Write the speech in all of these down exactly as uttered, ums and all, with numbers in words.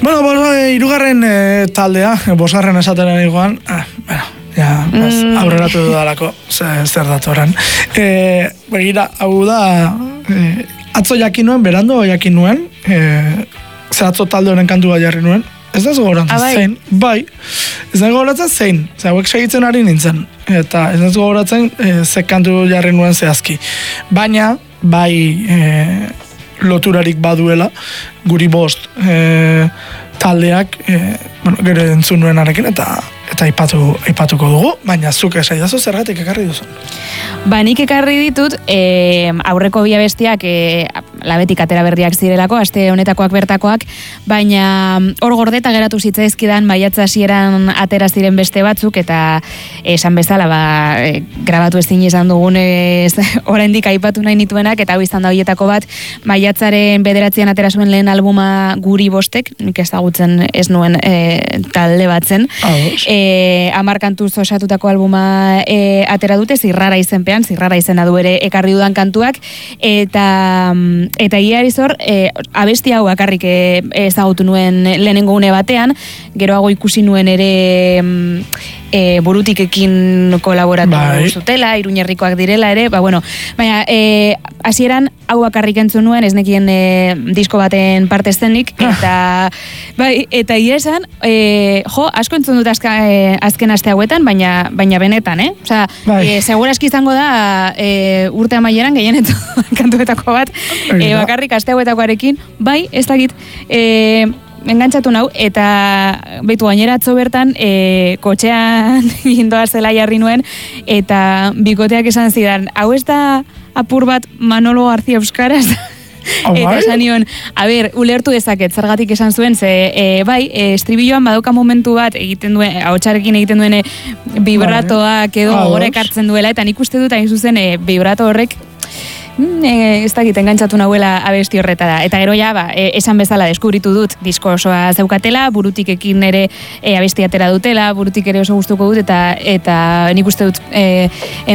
Bueno, bos, e, irugarren e, taldea, bosgarren esatera nigoan, eh, bueno, ja, mm. aurreratu dudalako, zer datoran. E, begira, hau da, e, atzo jakin nuen, berando jakin nuen, e, ze atzo talde honen kantua jarri nuen, ez da gogoratzen ah, bai. zein, bai, ez da gogoratzen zein, ze hauek segitzen ari nintzen, eta ez da gogoratzen e, ze kantu jarri nuen zehazki. Baina, bai e, loturarik baduela, guri bost e, taldeak, e, bueno, gero entzun nuenarekin, eta eta aipatu, aipatuko dugu, baina zuk esaidazu zergatik ekarri duzun. Ba, nik ekarri ditut, e, aurreko bi abestiak e, labetik atera berriak zirelako, aste honetakoak bertakoak, baina hor gordeta geratu zitzaizkidan maiatza hasieran atera ziren beste batzuk, eta esan bezala, ba, e, grabatu ezin izan dugunez oraindik aipatu nahi nituenak, eta hau izan da horietako bat, maiatzaren bederatzean atera zuen lehen albuma Guri Bostek, nik ezagutzen ez nuen e, talde batzen, e, amar kantuz osatutako albuma e, atera dute, Zirrara izenpean, Zirrara izena du ere ekarri dudan kantuak, eta eta ia bizor, e, abesti hau bakarrik e, ezagutu nuen lehenengo une batean, geroago ikusi nuen ere e, burutikekin kolaboratu bai. Zutela, Iruñerrikoak direla ere, ba bueno, baina e, hasieran hau bakarrik entzun nuen, ez nekien e, disko baten parte zenik, eta bai, eta ia esan, e, jo, asko entzun dut azka, e, azken aste hauetan, baina baina benetan, eh? Osea, bai. e, segurazki izango da e, urte amaieran gehienetu kantuetako bat, e, bakarrik aste hauetakoarekin, bai, ez dakit, e, engantzatu nau, eta behitu gainera atzo bertan e, kotxean gindoa zela jarri nuen, eta bikoteak esan zidan, hau ez da apur bat Manolo García euskaraz? Oh, eta esan nion, a ber, ulertu dezaket, zergatik esan zuen, ze, e, bai, e, estribilloan badauka momentu bat, egiten duen, ahotsarekin egiten duen e, vibratoak edo horrek hartzen duela, eta nik uste dut, hain zuzen, e, vibrato horrek, E, ez dakit engantzatu nahuela abesti horretara. Eta gero ja, ba, e, esan bezala deskubritu dut disko osoa zeukatela, burutikekin ere e, abesti atera dutela, burutik ere oso gustuko dut, eta eta nik uste dut e,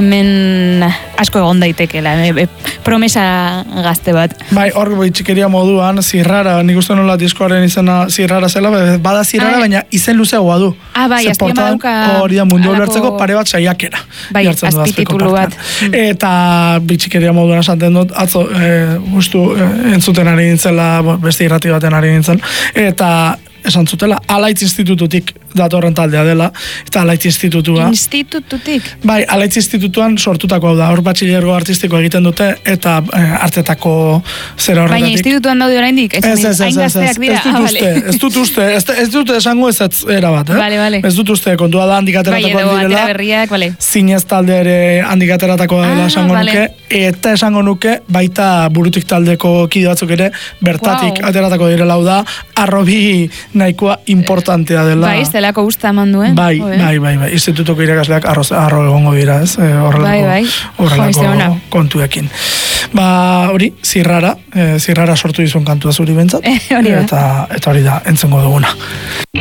hemen asko egon daitekela, e, e, promesa gazte bat. Bai, hor txikeria moduan, Zirrara, nik uste nola diskoaren izena Zirrara zela, bada Zirrara, baina izen luzeagoa du. Ah, bai, azpien baduka... Hori da mundu ulertzeko pare bat saiakera. Bai, azpititulu bat. Eta bitxikeria moduan esaten dut, atzo, e, ustu, e, entzuten ari nintzela, beste irrati baten ari nintzen, eta esan zutela, Alaitz Institututik datorren taldea dela, eta Alaitz Institutua... Institututik? Bai, Alaitz Institutuan sortutako hau da, hor batxilergo artistiko egiten dute, eta e, artetako zera horretatik. Baina institutuan daude oraindik? Ez, ez, ez, ez, ez, ez, ez dut uste, ez dut uste, ez, ez dut esango ez ez era bat, eh? Vale, vale. Ez dut uste, kontua da handik ateratakoak bai, direla, berriak, vale. Zinez talde ere handik ateratakoa dela ah, esango vale. nuke, eta esango nuke, baita burutik taldeko kide batzuk ere, bertatik wow. ateratako direla hau da, arrobi nahikoa importantea dela. Bai, zelako usta eman duen. Bai, bai, bai, bai. Institutoko irakasleak arro, arro egongo dira, ez? E, horrelako, bai, bai. horrelako kontuekin. Ba, hori, Zirrara, e, Zirrara sortu dizun kantua zuri bentsat. Eh, hori da. Eta, eta hori da, entzungo duguna.